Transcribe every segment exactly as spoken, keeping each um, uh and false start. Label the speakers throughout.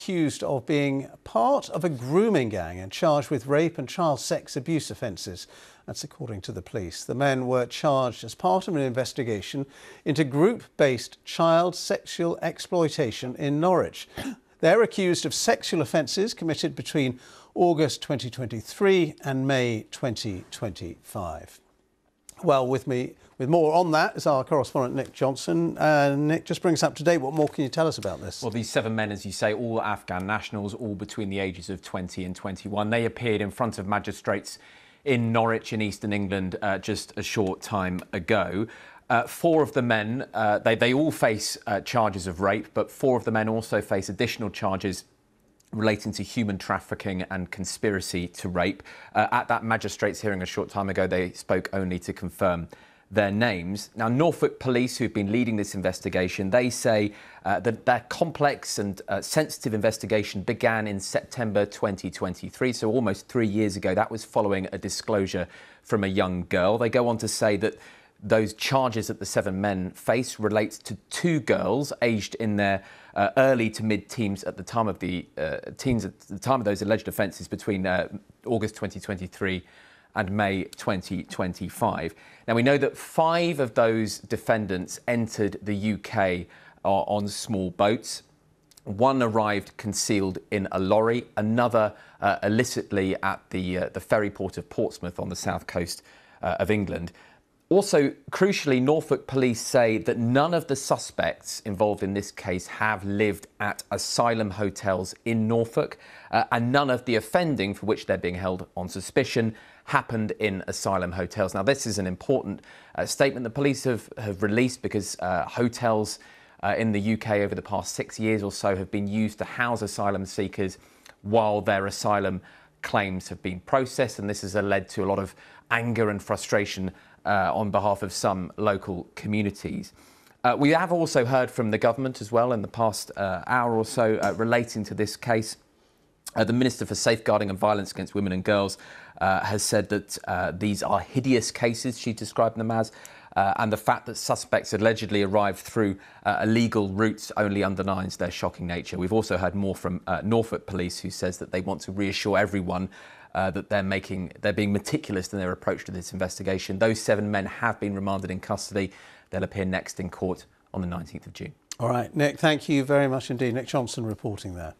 Speaker 1: Accused of being part of a grooming gang and charged with rape and child sex abuse offences. That's according to the police. The men were charged as part of an investigation into group-based child sexual exploitation in Norwich. They're accused of sexual offences committed between August twenty twenty-three and May twenty twenty-five. Well, with me with more on that is our correspondent Nick Johnson. Uh, Nick, just bring us up to date. What more can you tell us about this?
Speaker 2: Well, these seven men, as you say, all Afghan nationals, all between the ages of twenty and twenty-one. They appeared in front of magistrates in Norwich in eastern England uh, just a short time ago. Uh, four of the men, uh, they, they all face uh, charges of rape, but four of the men also face additional charges relating to human trafficking and conspiracy to rape. Uh, at that magistrates hearing a short time ago, they spoke only to confirm their names. Now, Norfolk police, who've been leading this investigation, they say uh, that their complex and uh, sensitive investigation began in September twenty twenty-three, so almost three years ago. That was following a disclosure from a young girl. They go on to say that those charges that the seven men face relate to two girls aged in their uh, early to mid-teens at the time of the uh, teens at the time of those alleged offences between uh, August twenty twenty-three and May twenty twenty-five. Now, we know that five of those defendants entered the U K uh, on small boats. One arrived concealed in a lorry, another uh, illicitly at the uh, the ferry port of Portsmouth on the south coast uh, of England. Also, crucially, Norfolk police say that none of the suspects involved in this case have lived at asylum hotels in Norfolk, uh, and none of the offending for which they're being held on suspicion happened in asylum hotels. Now, this is an important uh, statement the police have, have released because uh, hotels uh, in the U K over the past six years or so have been used to house asylum seekers while their asylum claims have been processed, and this has led to a lot of anger and frustration Uh, on behalf of some local communities. Uh, we have also heard from the government as well in the past uh, hour or so uh, relating to this case. Uh, the Minister for Safeguarding and Violence Against Women and Girls uh, has said that uh, these are hideous cases, she described them as, uh, and the fact that suspects allegedly arrived through uh, illegal routes only underlines their shocking nature. We've also heard more from uh, Norfolk Police, who says that they want to reassure everyone Uh, that they're making, they're being meticulous in their approach to this investigation. Those seven men have been remanded in custody. They'll appear next in court on the nineteenth of June.
Speaker 1: All right, Nick, thank you very much indeed. Nick Johnson reporting there.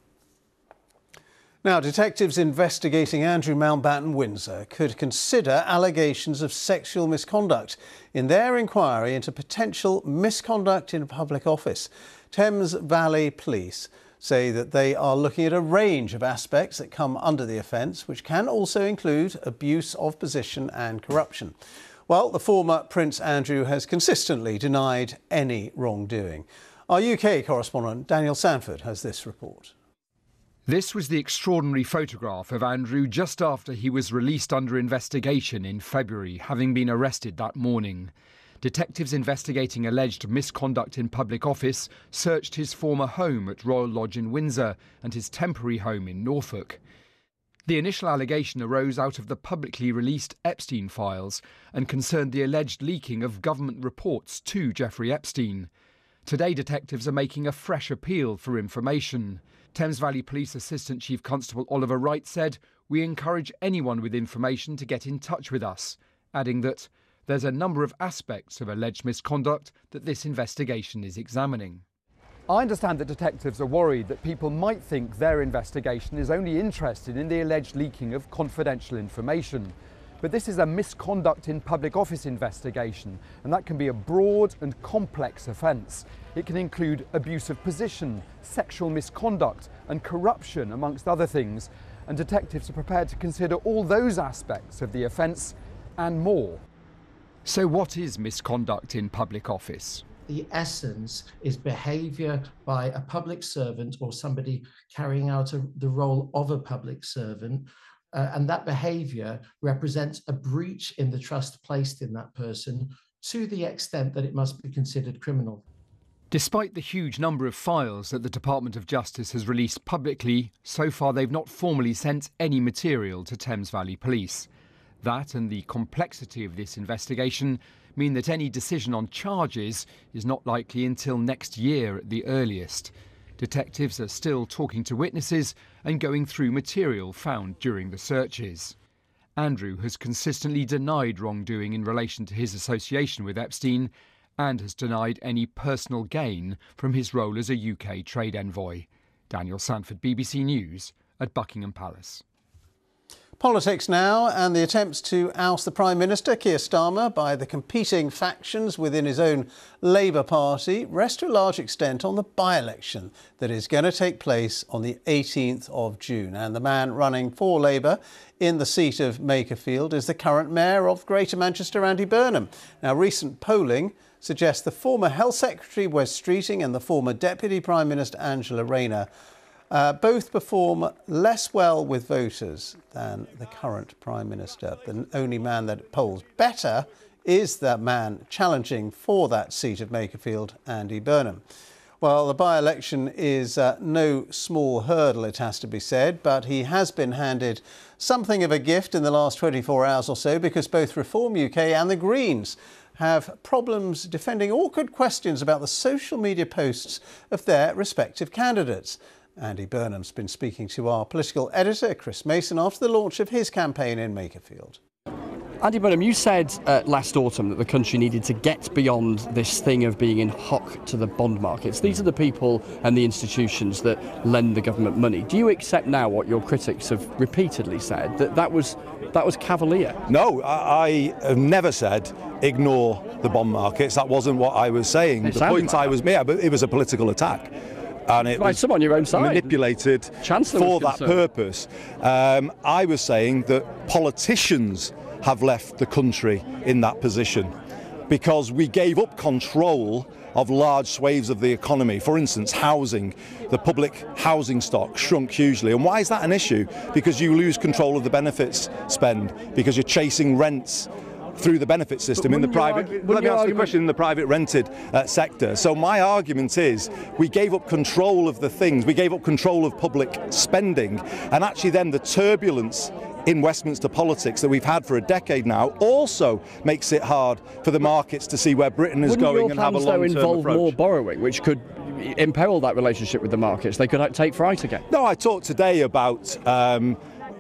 Speaker 1: Now, detectives investigating Andrew Mountbatten Windsor could consider allegations of sexual misconduct in their inquiry into potential misconduct in public office. Thames Valley Police say that they are looking at a range of aspects that come under the offence, which can also include abuse of position and corruption. Well, the former Prince Andrew has consistently denied any wrongdoing. Our U K correspondent Daniel Sanford has this report.
Speaker 3: This was the extraordinary photograph of Andrew just after he was released under investigation in February, having been arrested that morning. Detectives investigating alleged misconduct in public office searched his former home at Royal Lodge in Windsor and his temporary home in Norfolk. The initial allegation arose out of the publicly released Epstein files and concerned the alleged leaking of government reports to Jeffrey Epstein. Today, detectives are making a fresh appeal for information. Thames Valley Police Assistant Chief Constable Oliver Wright said, "We encourage anyone with information to get in touch with us," adding that there's a number of aspects of alleged misconduct that this investigation is examining. I understand that detectives are worried that people might think their investigation is only interested in the alleged leaking of confidential information. But this is a misconduct in public office investigation, and that can be a broad and complex offence. It can include abuse of position, sexual misconduct and corruption, amongst other things. And detectives are prepared to consider all those aspects of the offence and more. So what is misconduct in public office?
Speaker 4: The essence is behaviour by a public servant or somebody carrying out a, the role of a public servant, uh, and that behaviour represents a breach in the trust placed in that person to the extent that it must be considered criminal.
Speaker 3: Despite the huge number of files that the Department of Justice has released publicly, so far they've not formally sent any material to Thames Valley Police. That and the complexity of this investigation mean that any decision on charges is not likely until next year at the earliest. Detectives are still talking to witnesses and going through material found during the searches. Andrew has consistently denied wrongdoing in relation to his association with Epstein and has denied any personal gain from his role as a U K trade envoy. Daniel Sanford, B B C News at Buckingham Palace.
Speaker 1: Politics now, and the attempts to oust the Prime Minister, Keir Starmer, by the competing factions within his own Labour Party rest to a large extent on the by-election that is going to take place on the eighteenth of June. And the man running for Labour in the seat of Makerfield is the current Mayor of Greater Manchester, Andy Burnham. Now, recent polling suggests the former Health Secretary, Wes Streeting, and the former Deputy Prime Minister, Angela Rayner, Uh, both perform less well with voters than the current Prime Minister. The only man that polls better is the man challenging for that seat of Makerfield, Andy Burnham. Well, the by-election is uh, no small hurdle, it has to be said, but he has been handed something of a gift in the last twenty-four hours or so, because both Reform U K and the Greens have problems defending awkward questions about the social media posts of their respective candidates. Andy Burnham's been speaking to our political editor, Chris Mason, after the launch of his campaign in Makerfield.
Speaker 5: Andy Burnham, you said uh, last autumn that the country needed to get beyond this thing of being in hock to the bond markets. These are the people and the institutions that lend the government money. Do you accept now what your critics have repeatedly said, that that was, that was cavalier?
Speaker 6: No, I, I have never said ignore the bond markets. That wasn't what I was saying.
Speaker 5: It
Speaker 6: the point
Speaker 5: like
Speaker 6: I was, yeah, but it was a political attack. And it
Speaker 5: right,
Speaker 6: was
Speaker 5: some on your own side.
Speaker 6: manipulated
Speaker 5: Chancellor
Speaker 6: for
Speaker 5: was
Speaker 6: that
Speaker 5: concerned.
Speaker 6: purpose. Um, I was saying that politicians have left the country in that position because we gave up control of large swathes of the economy. For instance, housing, the public housing stock shrunk hugely. And why is that an issue? Because you lose control of the benefits spend, because you're chasing rents through the benefit system in the private.
Speaker 5: Argue,
Speaker 6: let me answer
Speaker 5: argument...
Speaker 6: the question in the private rented uh, sector. So my argument is we gave up control of the things, we gave up control of public spending, and actually then the turbulence in Westminster politics that we've had for a decade now also makes it hard for the markets to see where Britain is
Speaker 5: Wouldn't
Speaker 6: going
Speaker 5: your
Speaker 6: and have a
Speaker 5: plans, though,
Speaker 6: long-term
Speaker 5: involve
Speaker 6: approach.
Speaker 5: more borrowing, which could imperil that relationship with the markets? They could take fright again.
Speaker 6: No, I talked today about um,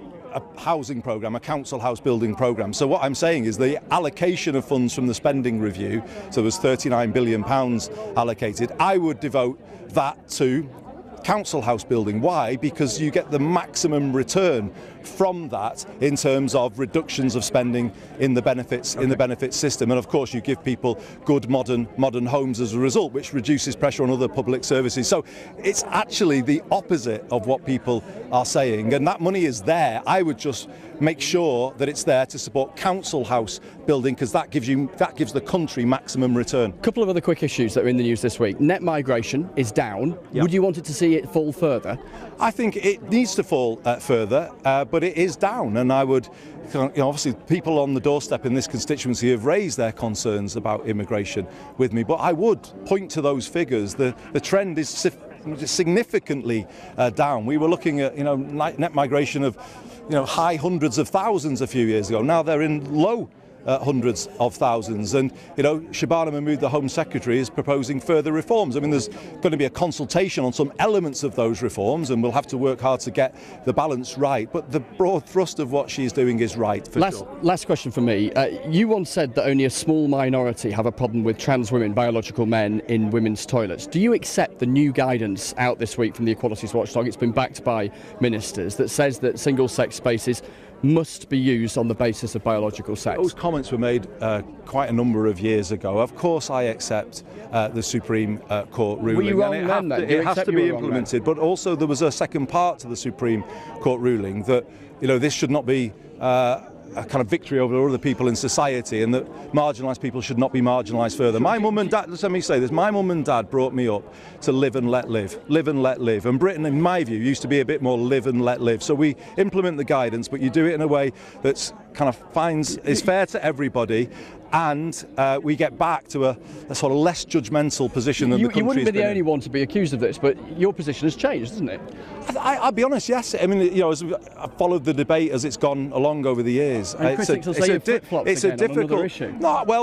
Speaker 6: a housing programme, a council house building programme. So what I'm saying is the allocation of funds from the spending review, so there's thirty-nine billion pounds allocated, I would devote that to council house building. Why? Because you get the maximum return from that in terms of reductions of spending in the benefits okay. in the benefits system, and of course you give people good modern modern homes as a result, which reduces pressure on other public services. So it's actually the opposite of what people are saying, and that money is there. I would just make sure that it's there to support council house building, because that gives you that gives the country maximum return.
Speaker 5: A couple of other quick issues that are in the news this week. Net migration is down. Yep. Would you want it to see it fall further?
Speaker 6: I think it needs to fall uh, further, uh, but it is down, and I would, you know, obviously people on the doorstep in this constituency have raised their concerns about immigration with me, but I would point to those figures. The the trend is significantly uh, down. We were looking at, you know, net migration of, you know, high hundreds of thousands a few years ago. Now they're in low Uh, hundreds of thousands, and you know, Shabana Mahmood, the Home Secretary, is proposing further reforms. I mean, there's going to be a consultation on some elements of those reforms, and we'll have to work hard to get the balance right. But the broad thrust of what she's doing is right. For
Speaker 5: last,
Speaker 6: sure.
Speaker 5: last question for me. Uh, you once said that only a small minority have a problem with trans women, biological men, in women's toilets. Do you accept the new guidance out this week from the Equalities Watchdog? It's been backed by ministers, that says that single-sex spaces must be used on the basis of biological sex.
Speaker 6: Those comments were made uh, quite a number of years ago. Of course I accept uh, the Supreme uh, Court ruling.
Speaker 5: Were you wrong
Speaker 6: and it,
Speaker 5: then,
Speaker 6: have
Speaker 5: then?
Speaker 6: to,
Speaker 5: You
Speaker 6: it has
Speaker 5: accept
Speaker 6: to
Speaker 5: you
Speaker 6: be
Speaker 5: were wrong
Speaker 6: implemented, but also there was a second part to the Supreme Court ruling that, you know, this should not be uh, a kind of victory over other people in society, and that marginalised people should not be marginalised further. My mum and dad, let me say this, my mum and dad brought me up to live and let live, live and let live. And Britain, in my view, used to be a bit more live and let live. So we implement the guidance, but you do it in a way that's kind of finds, is fair to everybody, and uh, we get back to a, a sort of less judgmental position than
Speaker 5: you,
Speaker 6: the country's
Speaker 5: You wouldn't be the
Speaker 6: been
Speaker 5: only
Speaker 6: in.
Speaker 5: one to be accused of this, but your position has changed, hasn't it?
Speaker 6: I, I'll be honest, yes. I mean, you know, as I've followed the debate as it's gone along over the years.
Speaker 5: And
Speaker 6: it's
Speaker 5: critics
Speaker 6: a,
Speaker 5: will say
Speaker 6: it's
Speaker 5: you
Speaker 6: a, di-
Speaker 5: flip-flopped
Speaker 6: it's a
Speaker 5: again on another
Speaker 6: difficult
Speaker 5: issue.
Speaker 6: No, well,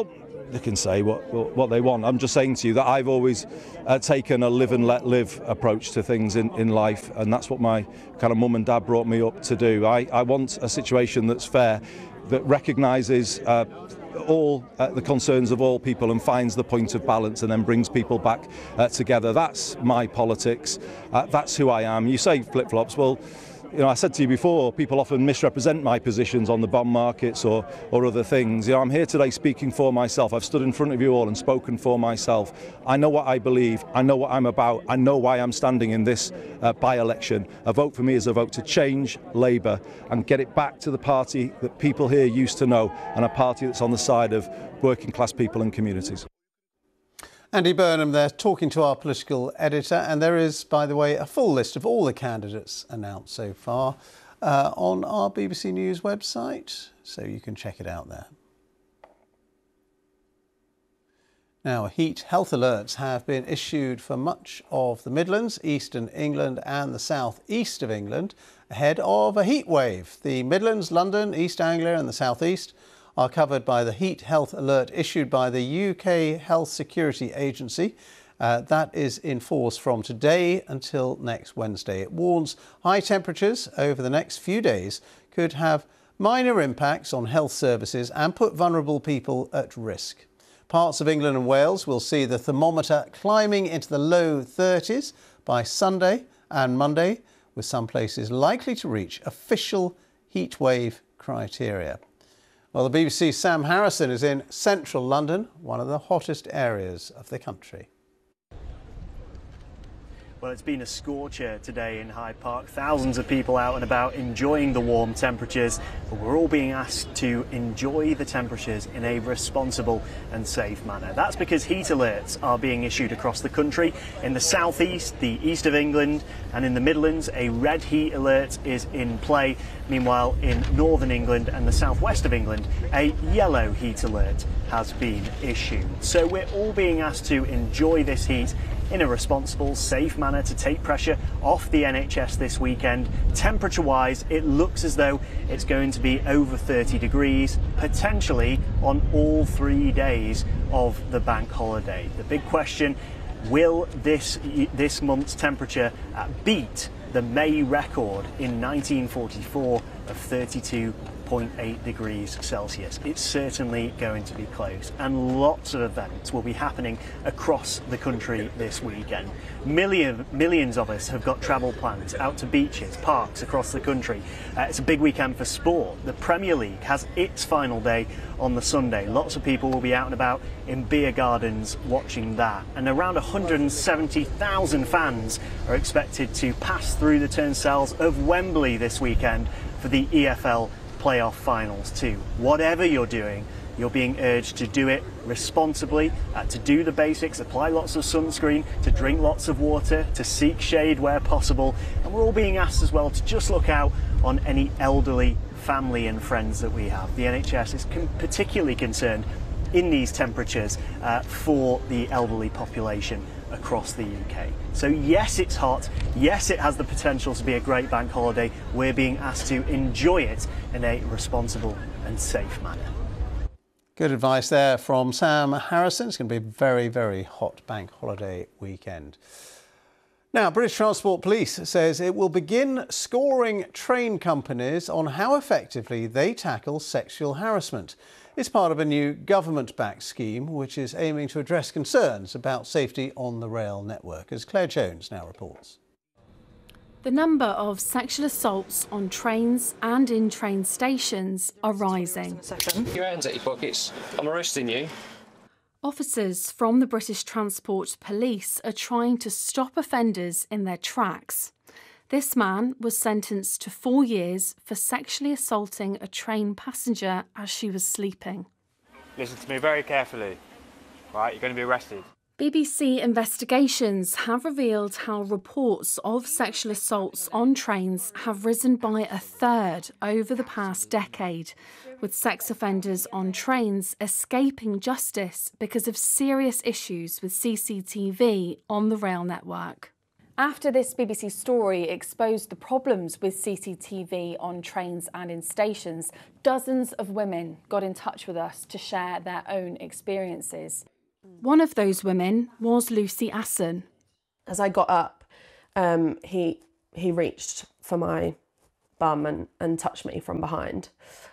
Speaker 6: they can say what what they want. I'm just saying to you that I've always uh, taken a live and let live approach to things in, in life, and that's what my kind of mum and dad brought me up to do. I, I want a situation that's fair, that recognises uh, all uh, the concerns of all people and finds the point of balance and then brings people back uh, together. That's my politics. Uh, that's who I am. You say flip-flops, well, you know, I said to you before, people often misrepresent my positions on the bond markets or, or other things. You know, I'm here today speaking for myself. I've stood in front of you all and spoken for myself. I know what I believe. I know what I'm about. I know why I'm standing in this uh, by-election. A vote for me is a vote to change Labour and get it back to the party that people here used to know, and a party that's on the side of working class people and communities.
Speaker 1: Andy Burnham there, talking to our political editor, and there is, by the way, a full list of all the candidates announced so far uh, on our B B C News website, so you can check it out there. Now, heat health alerts have been issued for much of the Midlands, Eastern England and the South East of England ahead of a heat wave. The Midlands, London, East Anglia and the South East are covered by the heat health alert issued by the U K Health Security Agency. Uh, that is in force from today until next Wednesday. It warns high temperatures over the next few days could have minor impacts on health services and put vulnerable people at risk. Parts of England and Wales will see the thermometer climbing into the low thirties by Sunday and Monday, with some places likely to reach official heatwave criteria. Well, the B B C's Sam Harrison is in central London, one of the hottest areas of the country.
Speaker 7: Well, it's been a scorcher today in Hyde Park. Thousands of people out and about enjoying the warm temperatures, but we're all being asked to enjoy the temperatures in a responsible and safe manner. That's because heat alerts are being issued across the country. In the southeast, the east of England, and in the Midlands, a red heat alert is in play. Meanwhile, in northern England and the southwest of England, a yellow heat alert has been issued. So we're all being asked to enjoy this heat in a responsible, safe manner to take pressure off the N H S this weekend. Temperature-wise, it looks as though it's going to be over thirty degrees, potentially on all three days of the bank holiday. The big question, will this, this month's temperature uh, beat the May record in nineteen forty-four of thirty-two point eight degrees Celsius? It's certainly going to be close, and lots of events will be happening across the country this weekend. Million, millions of us have got travel plans out to beaches, parks across the country. Uh, it's a big weekend for sport. The Premier League has its final day on the Sunday. Lots of people will be out and about in beer gardens watching that, and around one hundred seventy thousand fans are expected to pass through the turnstiles of Wembley this weekend for the E F L playoff finals too. Whatever you're doing, you're being urged to do it responsibly, uh, to do the basics, apply lots of sunscreen, to drink lots of water, to seek shade where possible, and we're all being asked as well to just look out on any elderly family and friends that we have. The N H S is con- particularly concerned in these temperatures uh, for the elderly population across the U K. So yes, it's hot. Yes, it has the potential to be a great bank holiday. We're being asked to enjoy it in a responsible and safe manner.
Speaker 1: Good advice there from Sam Harrison. It's going to be a very, very hot bank holiday weekend. Now, British Transport Police says it will begin scoring train companies on how effectively they tackle sexual harassment. It's part of a new government-backed scheme which is aiming to address concerns about safety on the rail network, as Claire Jones now reports.
Speaker 8: The number of sexual assaults on trains and in train stations are rising.
Speaker 9: Your hands at your pockets. I'm arresting you.
Speaker 8: Officers from the British Transport Police are trying to stop offenders in their tracks. This man was sentenced to four years for sexually assaulting a train passenger as she was sleeping.
Speaker 10: Listen to me very carefully. Right, you're going to be arrested.
Speaker 8: B B C investigations have revealed how reports of sexual assaults on trains have risen by a third over the past decade, with sex offenders on trains escaping justice because of serious issues with C C T V on the rail network. After this B B C story exposed the problems with C C T V on trains and in stations, dozens of women got in touch with us to share their own experiences. One of those women was Lucy Asson.
Speaker 11: As I got up, um, he he reached for my bum and, and touched me from behind.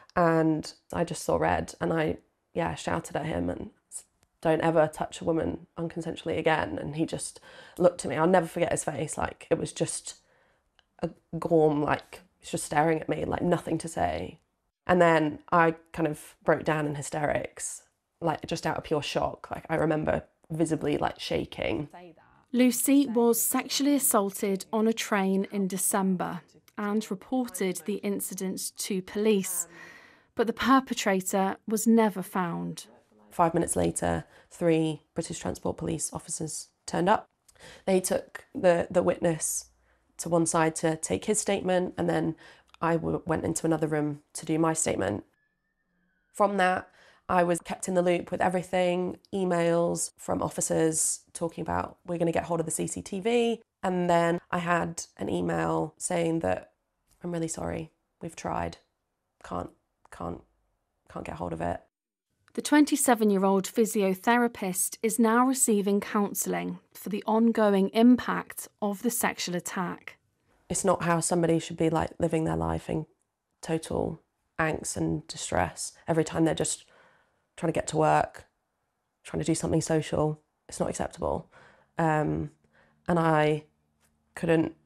Speaker 11: And I just saw red and I, yeah, shouted at him and don't ever touch a woman unconsensually again. And he just looked at me. I'll never forget his face. Like, it was just a gorm, like, he's just staring at me, like nothing to say. And then I kind of broke down in hysterics, like just out of pure shock. Like, I remember visibly like shaking.
Speaker 8: Lucy was sexually assaulted on a train in December and reported the incident to police. But the perpetrator was never found.
Speaker 11: Five minutes later, three British Transport Police officers turned up. They took the, the witness to one side to take his statement, and then I w- went into another room to do my statement. From that, I was kept in the loop with everything, emails from officers talking about, we're going to get hold of the C C T V. And then I had an email saying that, I'm really sorry, we've tried, can't, can't, can't get hold of it.
Speaker 8: The twenty-seven-year-old physiotherapist is now receiving counselling for the ongoing impact of the sexual attack.
Speaker 11: It's not how somebody should be like living their life in total angst and distress every time they're just trying to get to work, trying to do something social. It's not acceptable. Um, and I couldn't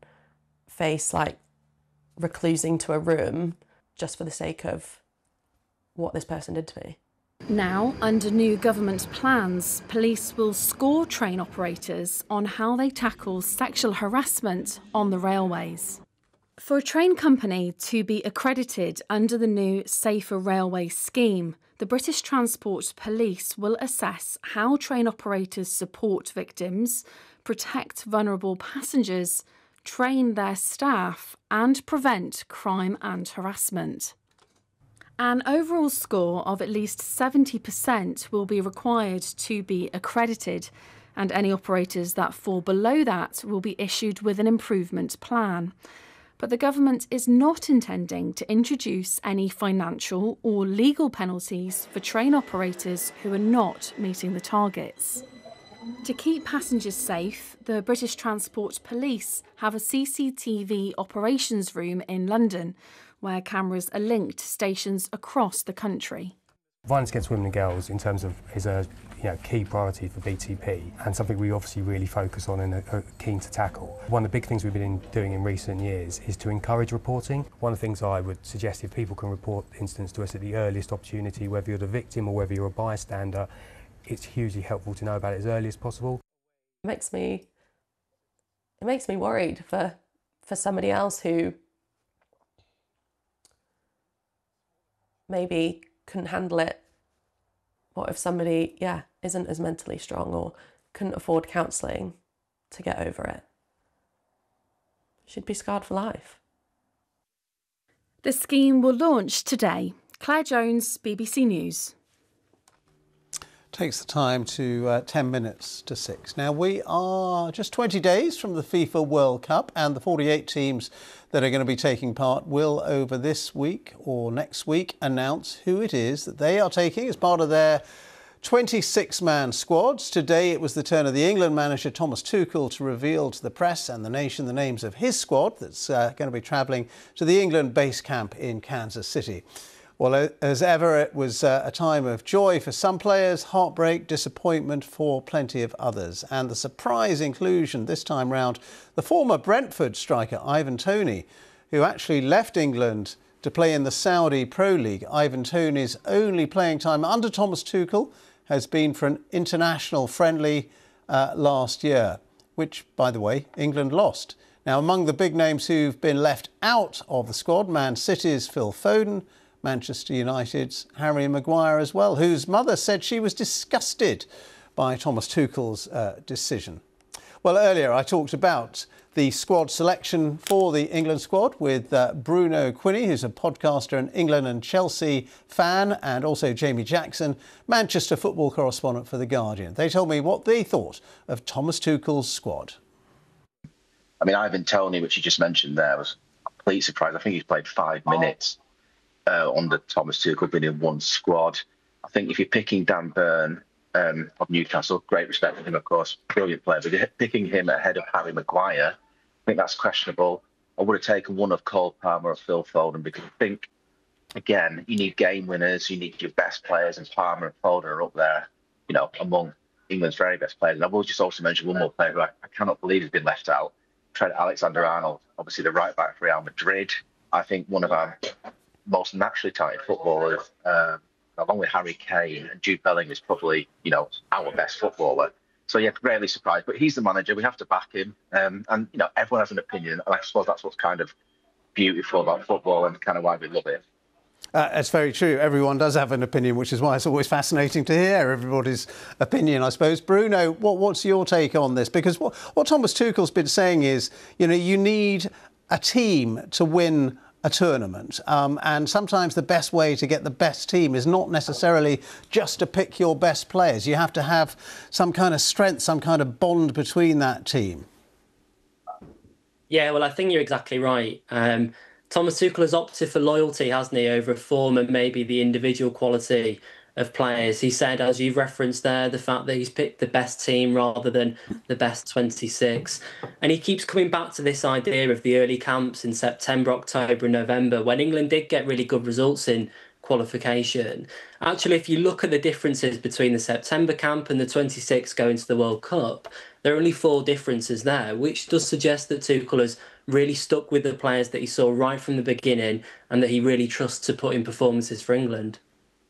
Speaker 11: face like reclusing to a room just for the sake of what this person did to me.
Speaker 8: Now, under new government plans, police will score train operators on how they tackle sexual harassment on the railways. For a train company to be accredited under the new Safer Railway scheme, the British Transport Police will assess how train operators support victims, protect vulnerable passengers, train their staff, and prevent crime and harassment. An overall score of at least seventy percent will be required to be accredited, and any operators that fall below that will be issued with an improvement plan. But the government is not intending to introduce any financial or legal penalties for train operators who are not meeting the targets. To keep passengers safe, the British Transport Police have a C C T V operations room in London, where cameras are linked to stations across the country.
Speaker 12: Violence against women and girls, in terms of, is a you know, key priority for B T P, and something we obviously really focus on and are keen to tackle. One of the big things we've been doing in recent years is to encourage reporting. One of the things I would suggest, if people can report incidents to us at the earliest opportunity, whether you're the victim or whether you're a bystander, it's hugely helpful to know about it as early as possible.
Speaker 11: It makes me, it makes me worried for, for somebody else who maybe couldn't handle it. What if somebody, yeah, isn't as mentally strong or couldn't afford counselling to get over it? She'd be scarred for life.
Speaker 8: The scheme will launch today. Claire Jones, B B C News.
Speaker 1: Takes the time to uh, ten minutes to six. Now, we are just twenty days from the FIFA World Cup, and the forty-eight teams that are going to be taking part will, over this week or next week, announce who it is that they are taking as part of their twenty-six man squads. Today, it was the turn of the England manager Thomas Tuchel to reveal to the press and the nation the names of his squad that's uh, going to be travelling to the England base camp in Kansas City. Well, as ever, it was uh, a time of joy for some players, heartbreak, disappointment for plenty of others. And the surprise inclusion this time round, the former Brentford striker Ivan Toney, who actually left England to play in the Saudi Pro League. Ivan Toney's only playing time under Thomas Tuchel has been for an international friendly uh, last year, which, by the way, England lost. Now, among the big names who've been left out of the squad, Man City's Phil Foden, Manchester United's Harry Maguire as well, whose mother said she was disgusted by Thomas Tuchel's uh, decision. Well, earlier I talked about the squad selection for the England squad with uh, Bruno Quinney, who's a podcaster and England and Chelsea fan, and also Jamie Jackson, Manchester football correspondent for The Guardian. They told me what they thought of Thomas Tuchel's squad.
Speaker 13: I mean, Ivan Toney, which you just mentioned there, was a complete surprise. I think he's played five minutes uh, under Thomas Tuchel, been in one squad. I think if you're picking Dan Burn um, of Newcastle, great respect for him, of course, brilliant player, but picking him ahead of Harry Maguire, I think that's questionable. I would have taken one of Cole Palmer or Phil Foden, because I think, again, you need game winners, you need your best players, and Palmer and Foden are up there, you know, among England's very best players. And I will just also mention one more player who I, I cannot believe has been left out, Trent Alexander-Arnold, obviously the right back for Real Madrid. I think one of our most naturally talented footballers, um, along with Harry Kane, and Jude Bellingham is probably, you know, our best footballer. So, yeah, really surprised. But he's the manager. We have to back him. Um, and, you know, everyone has an opinion. And I suppose that's what's kind of beautiful about football and kind of why we love it.
Speaker 1: Uh, it's very true. Everyone does have an opinion, which is why it's always fascinating to hear everybody's opinion, I suppose. Bruno, what, what's your take on this? Because what, what Thomas Tuchel's been saying is, you know, you need a team to win a tournament. Um, and sometimes the best way to get the best team is not necessarily just to pick your best players. You have to have some kind of strength, some kind of bond between that team.
Speaker 14: Yeah, well, I think you're exactly right. Um, Thomas Tuchel has opted for loyalty, hasn't he, over form and maybe the individual quality of players. He said, as you've referenced there, the fact that he's picked the best team rather than the best twenty-six. And he keeps coming back to this idea of the early camps in September, October and November, when England did get really good results in qualification. Actually, if you look at the differences between the September camp and the twenty-six going to the World Cup, there are only four differences there, which does suggest that Tuchel has really stuck with the players that he saw right from the beginning and that he really trusts to put in performances for England.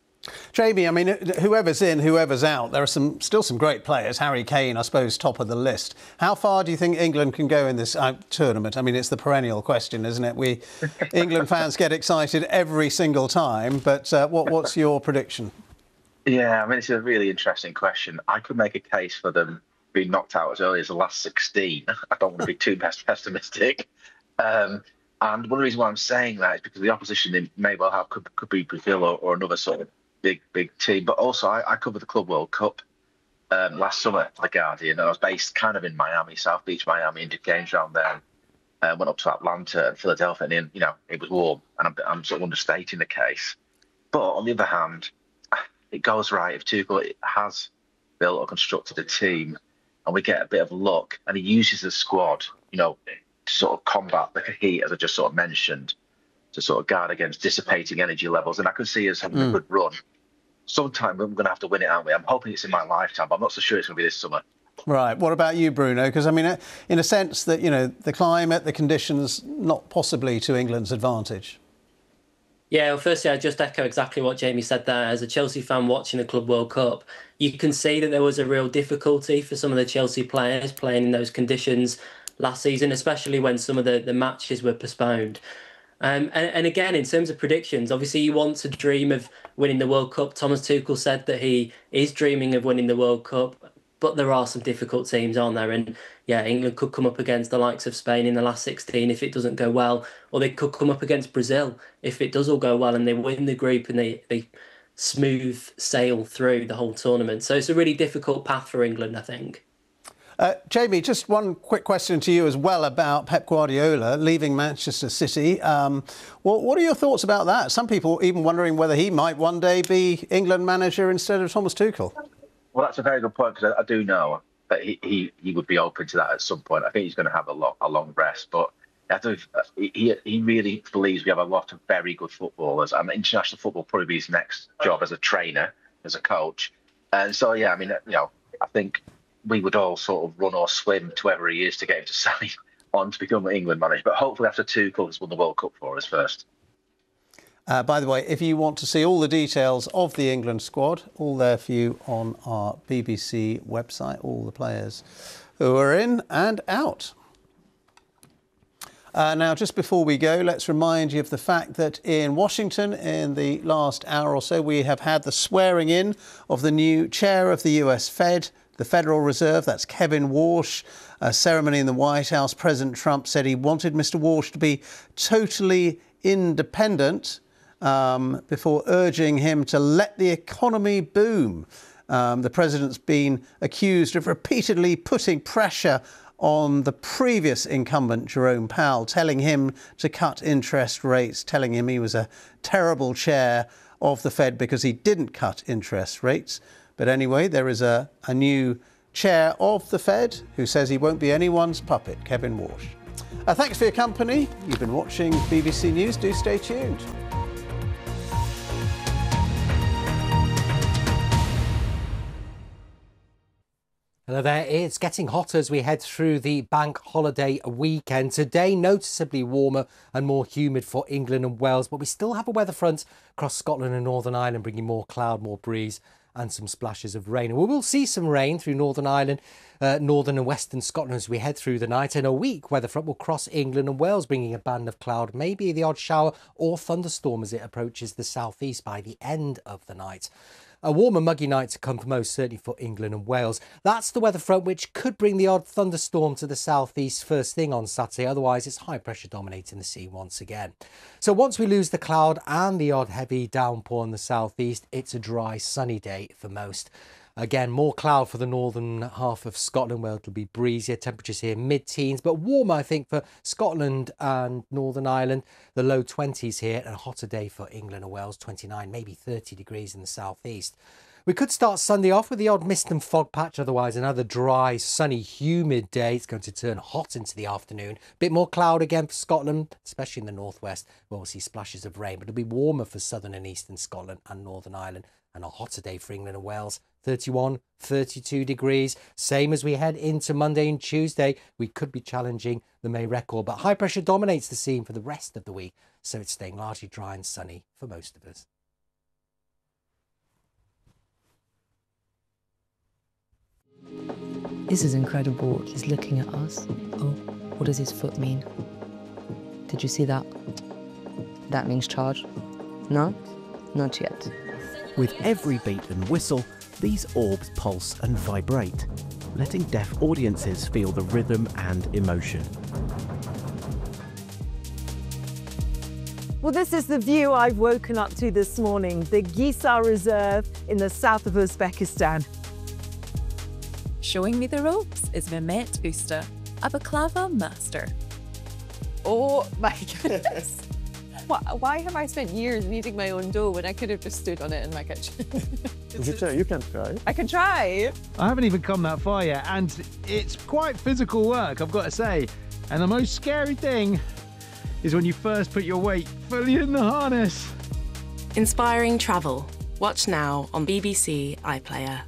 Speaker 1: Jamie, I mean, whoever's in, whoever's out, there are some still some great players. Harry Kane, I suppose, top of the list. How far do you think England can go in this uh, tournament? I mean, it's the perennial question, isn't it? We England fans get excited every single time, but uh, what, what's your prediction?
Speaker 13: Yeah, I mean, it's a really interesting question. I could make a case for them being knocked out as early as the last sixteen. I don't want to be too pessimistic. Um, and one of the reasons why I'm saying that is because the opposition they may well have could, could be Brazil or, or another sort of big, big team. But also, I, I covered the Club World Cup um, last summer for The Guardian. And I was based kind of in Miami, South Beach, Miami, and did games around there. Uh, went up to Atlanta and Philadelphia, and then, you know, it was warm. And I'm, I'm sort of understating the case. But on the other hand, it goes right if Tuchel has built or constructed a team and we get a bit of luck and he uses the squad, you know, to sort of combat the heat, as I just sort of mentioned, to sort of guard against dissipating energy levels. And I can see us having mm. a good run. Sometime we're going to have to win it, aren't we? I'm hoping it's in my lifetime, but I'm not so sure it's going to be this summer.
Speaker 1: Right. What about you, Bruno? Because, I mean, in a sense that, you know, the climate, the conditions, not possibly to England's advantage.
Speaker 14: Yeah, well, firstly, I just echo exactly what Jamie said there. As a Chelsea fan watching the Club World Cup, you can see that there was a real difficulty for some of the Chelsea players playing in those conditions last season, especially when some of the, the matches were postponed. Um, and, and again, in terms of predictions, obviously you want to dream of winning the World Cup. Thomas Tuchel said that he is dreaming of winning the World Cup, but there are some difficult teams on there. And yeah, England could come up against the likes of Spain in the last sixteen if it doesn't go well, or they could come up against Brazil if it does all go well and they win the group and they, they smooth sail through the whole tournament. So it's a really difficult path for England, I think.
Speaker 1: Uh, Jamie, just one quick question to you as well about Pep Guardiola leaving Manchester City. Um, what, what are your thoughts about that? Some people even wondering whether he might one day be England manager instead of Thomas Tuchel.
Speaker 13: Well, that's a very good point, because I, I do know that he, he, he would be open to that at some point. I think he's going to have a, lot, a long rest, but I do, he, he really believes we have a lot of very good footballers, and international football will probably be his next job as a trainer, as a coach. And so, yeah, I mean, you know, I think we would all sort of run or swim to wherever he is to get him to sign on to become an England manager. But hopefully after Tuchel has won the World Cup for us first.
Speaker 1: Uh, by the way, if you want to see all the details of the England squad, all there for you on our B B C website, all the players who are in and out. Uh, now, just before we go, let's remind you of the fact that in Washington, in the last hour or so, we have had the swearing in of the new chair of the U S Fed, the Federal Reserve. That's Kevin Warsh. A ceremony in the White House. President Trump said he wanted Mister Warsh to be totally independent um, before urging him to let the economy boom. Um, the president's been accused of repeatedly putting pressure on the previous incumbent, Jerome Powell, telling him to cut interest rates, telling him he was a terrible chair of the Fed because he didn't cut interest rates. But anyway, there is a, a new chair of the Fed who says he won't be anyone's puppet, Kevin Walsh. Uh, thanks for your company. You've been watching B B C News. Do stay tuned.
Speaker 15: Hello there, it's getting hotter as we head through the bank holiday weekend. Today, noticeably warmer and more humid for England and Wales, but we still have a weather front across Scotland and Northern Ireland, bringing more cloud, more breeze and some splashes of rain. And we will see some rain through Northern Ireland, uh, Northern and Western Scotland as we head through the night. And a weak weather front will cross England and Wales, bringing a band of cloud, maybe the odd shower or thunderstorm as it approaches the southeast by the end of the night. A warmer, muggy night to come for most, certainly for England and Wales. That's the weather front which could bring the odd thunderstorm to the southeast first thing on Saturday. Otherwise, it's high pressure dominating the sea once again. So once we lose the cloud and the odd heavy downpour in the southeast, it's a dry, sunny day for most. Again, more cloud for the northern half of Scotland, where it'll be breezier. Temperatures here mid-teens, but warmer, I think, for Scotland and Northern Ireland. The low twenties here, and a hotter day for England and Wales, twenty-nine, maybe thirty degrees in the southeast. We could start Sunday off with the odd mist and fog patch. Otherwise, another dry, sunny, humid day. It's going to turn hot into the afternoon. Bit more cloud again for Scotland, especially in the northwest, where we'll see splashes of rain. But it'll be warmer for southern and eastern Scotland and Northern Ireland. And a hotter day for England and Wales, thirty-one, thirty-two degrees. Same as we head into Monday and Tuesday. We could be challenging the May record, but high pressure dominates the scene for the rest of the week. So it's staying largely dry and sunny for most of us.
Speaker 16: This is incredible. He's looking at us. Oh, what does his foot mean? Did you see that? That means charge. No? Not yet.
Speaker 17: With every beat and whistle, these orbs pulse and vibrate, letting deaf audiences feel the rhythm and emotion.
Speaker 18: Well, this is the view I've woken up to this morning, the Gisar Reserve in the south of Uzbekistan.
Speaker 19: Showing me the ropes is Mehmet Usta, a baklava master.
Speaker 20: Oh my goodness. Why have I spent years kneading my own dough when I could have just stood on it in my kitchen?
Speaker 21: You can, you can try.
Speaker 20: I can try.
Speaker 22: I haven't even come that far yet, and it's quite physical work, I've got to say. And the most scary thing is when you first put your weight fully in the harness.
Speaker 23: Inspiring travel. Watch now on B B C iPlayer.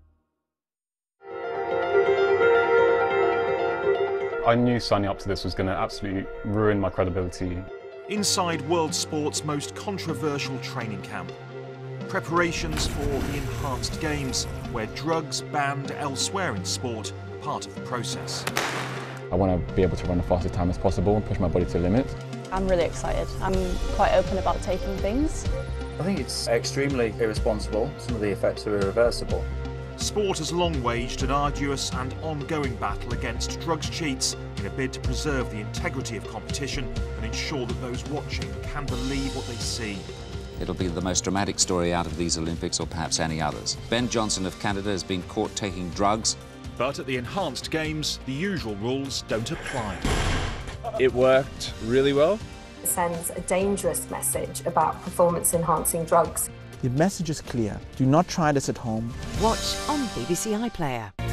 Speaker 24: I knew signing up to this was going to absolutely ruin my credibility.
Speaker 25: Inside world sport's most controversial training camp. Preparations for the Enhanced Games, where drugs banned elsewhere in sport are part of the process.
Speaker 24: I want to be able to run the fastest time as possible and push my body to the limit.
Speaker 26: I'm really excited. I'm quite open about taking things.
Speaker 27: I think it's extremely irresponsible. Some of the effects are irreversible.
Speaker 25: Sport has long waged an arduous and ongoing battle against drugs cheats in a bid to preserve the integrity of competition and ensure that those watching can believe what they see.
Speaker 28: It'll be the most dramatic story out of these Olympics, or perhaps any others. Ben Johnson of Canada has been caught taking drugs.
Speaker 25: But at the Enhanced Games, the usual rules don't apply.
Speaker 29: It worked really well.
Speaker 30: It sends a dangerous message about performance-enhancing drugs.
Speaker 31: The message is clear. Do not try this at home.
Speaker 32: Watch on B B C iPlayer.